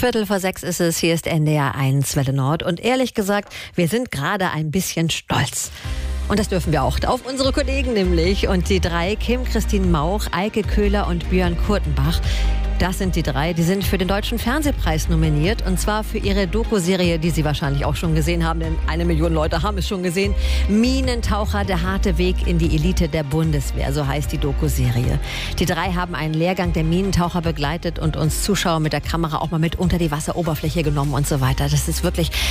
5:15 ist es, hier ist NDR 1 Welle Nord und ehrlich gesagt, wir sind gerade ein bisschen stolz. Und das dürfen wir auch, auf unsere Kollegen nämlich. Und die drei, Kim Christine Mauch, Eike Köhler und Björn Kurtenbach, das sind die drei, die sind für den Deutschen Fernsehpreis nominiert. Und zwar für ihre Doku-Serie, die Sie wahrscheinlich auch schon gesehen haben, denn 1 Million Leute haben es schon gesehen. Minentaucher, der harte Weg in die Elite der Bundeswehr, so heißt die Doku-Serie. Die drei haben einen Lehrgang der Minentaucher begleitet und uns Zuschauer mit der Kamera auch mal mit unter die Wasseroberfläche genommen und so weiter. Das ist wirklich